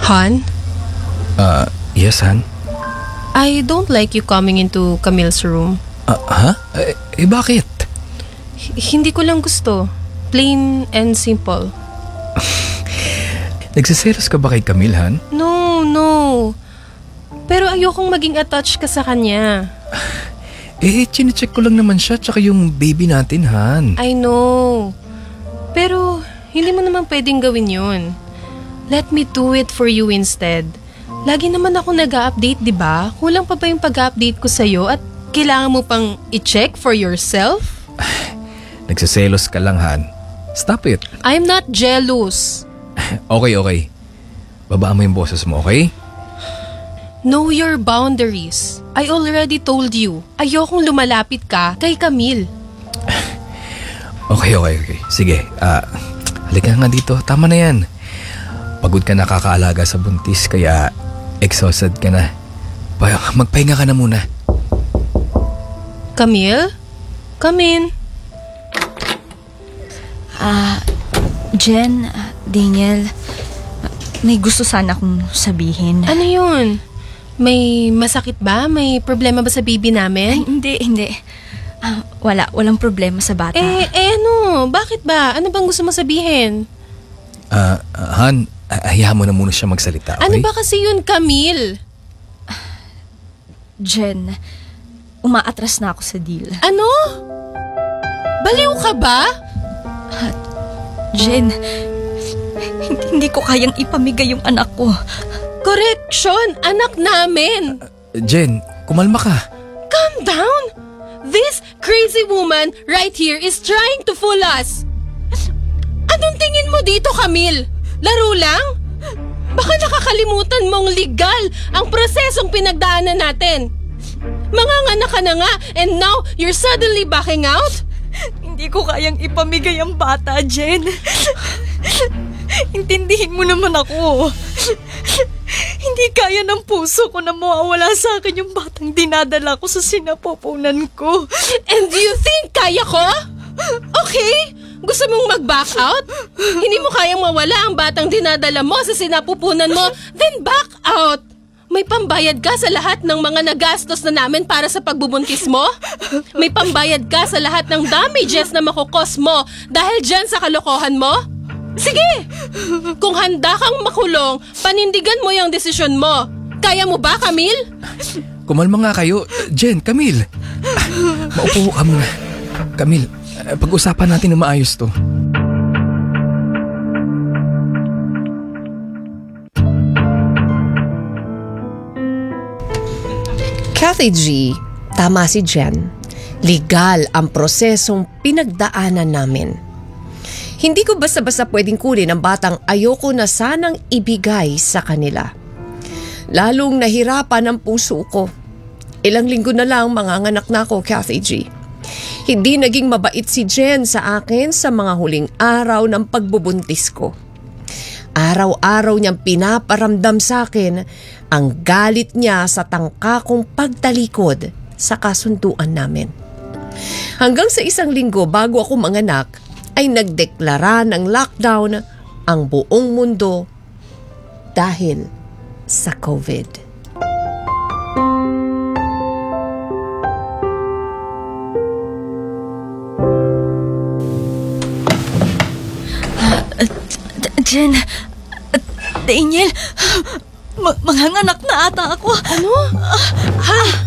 Han, Yes, Han? I don't like you coming into Camille's room. Ha? Bakit? Hindi ko lang gusto. Plain and simple. Nagsiselos ka ba kay Camille, Han? No. Pero ayokong maging attached ka sa kanya. Chinecheck ko lang naman siya tsaka yung baby natin, Han. I know. Pero hindi mo naman pwedeng gawin yun. Let me do it for you instead. Lagi naman ako nag-a-update, di ba? Kulang pa ba yung pag-a-update ko sa'yo at kailangan mo pang i-check for yourself? Nagsiselos ka lang, Han. Stop it. I'm not jealous. Okay. Babaan mo yung boses mo, okay? Know your boundaries. I already told you. Ayokong lumalapit ka kay Camille. Okay. Sige, halika nga dito. Tama na yan. Pagod ka na kakaalaga sa buntis kaya exhausted ka na. Magpahinga ka na muna. Camille? Come in. Jen, Daniel, may gusto sana akong sabihin. Ano yun? May masakit ba? May problema ba sa baby Ay, namin? hindi. Walang problema sa bata. Ano? Bakit ba? Ano bang gusto mo sabihin? Han, hayaan mo na muna siya magsalita, okay? Ano ba kasi yun, Camille? Jen, umaatras na ako sa deal. Ano? Baliw ka ba? Jen, hindi ko kayang ipamigay yung anak ko. Correction! Anak namin! Jen, kumalma ka. Calm down! This crazy woman right here is trying to fool us! Anong tingin mo dito, Camille? Laro lang? Baka nakakalimutan mong legal ang prosesong pinagdaanan natin. Manganganak ka na nga and now you're suddenly backing out? Hindi ko kayang ipamigay ang bata, Jen. Intindihin mo naman ako. Hindi kaya ng puso ko na mawawala sa akin yung batang dinadala ko sa sinapupunan ko. And do you think kaya ko? Okay? Gusto mong mag-back out? Hindi mo kayang mawala ang batang dinadala mo sa sinapupunan mo? Then back out! May pambayad ka sa lahat ng mga nagastos na namin para sa pagbubuntis mo? May pambayad ka sa lahat ng damages na makukos mo dahil dyan sa kalokohan mo? Sige! Kung handa kang makulong, panindigan mo yung desisyon mo. Kaya mo ba, Camille? Kumalma nga kayo. Jen, Camille. Maupo ka muna. Camille, pag-usapan natin na maayos to. Kathy G, tama si Jen. Legal ang prosesong pinagdaanan namin. Hindi ko basta-basta pwedeng kunin ang batang ayoko na sanang ibigay sa kanila. Lalong nahirapan ang puso ko. Ilang linggo na lang manganganak na ako, Kathy G. Hindi naging mabait si Jen sa akin sa mga huling araw ng pagbubuntis ko. Araw-araw niyang pinaparamdam sa akin ang galit niya sa tangkakong pagtalikod sa kasunduan namin. Hanggang sa isang linggo bago ako manganak, ay nagdeklara ng lockdown ang buong mundo dahil sa COVID. Jen, Daniel, manganganak na ata ako. Ano? Ha?